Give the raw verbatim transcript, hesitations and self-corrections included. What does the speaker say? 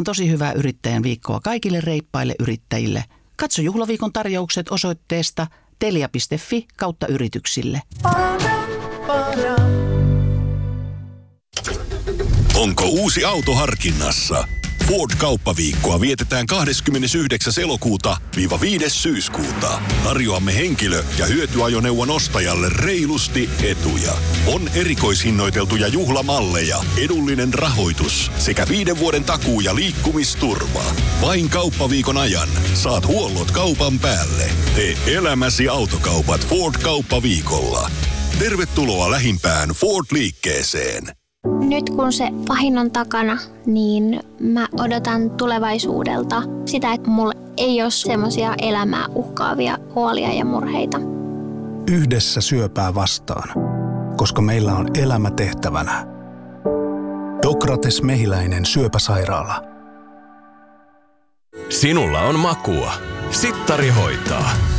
ihan tosi hyvää yrittäjän viikkoa kaikille reippaille yrittäjille. Katso juhlaviikon tarjoukset osoitteesta telia piste fi kautta yrityksille. Onko uusi auto harkinnassa? Ford-kauppaviikkoa vietetään kahdeskymmenesyhdeksäs elokuuta viiva viides syyskuuta. Tarjoamme henkilö- ja hyötyajoneuvon ostajalle reilusti etuja. On erikoishinnoiteltuja juhlamalleja, edullinen rahoitus sekä viiden vuoden takuu- ja liikkumisturva. Vain kauppaviikon ajan saat huollot kaupan päälle. Tee elämäsi autokaupat Ford-kauppaviikolla. Tervetuloa lähimpään Ford-liikkeeseen. Nyt kun se pahin on takana, niin mä odotan tulevaisuudelta sitä, että mulla ei ole semmoisia elämää uhkaavia huolia ja murheita. Yhdessä syöpää vastaan, koska meillä on elämä tehtävänä. Dokrates Mehiläinen syöpäsairaala. Sinulla on makua. Sittari hoitaa.